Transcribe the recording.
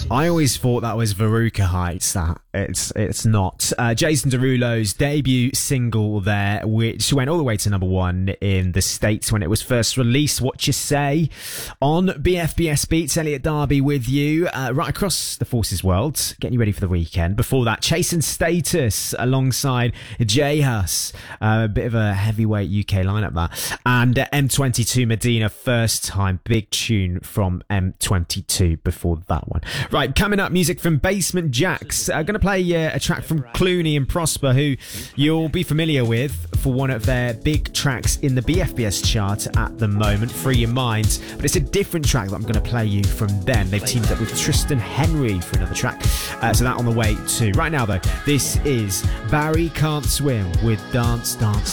I always thought that was Veruca Heights. That it's not. Jason Derulo's debut single there, which went all the way to number 1 in the States when it was first released. What You Say on BFBS Beats. Elliot Darby with you right across the Forces world, getting you ready for the weekend. Before that, Chasing Status alongside J Hus, a bit of a heavyweight UK lineup that, and M22 Medina, First Time, big tune from M22 before that one. Right, coming up, music from Basement Jaxx. Going to play a track from Clooney and Prosper, who you'll be familiar with for one of their big tracks in the BFBS chart at the moment, Free Your Mind. But it's a different track that I'm going to play you from them. They've teamed up with Tristan Henry for another track. So that on the way too. Right now, though, this is Barry Can't Swim with Dance Dance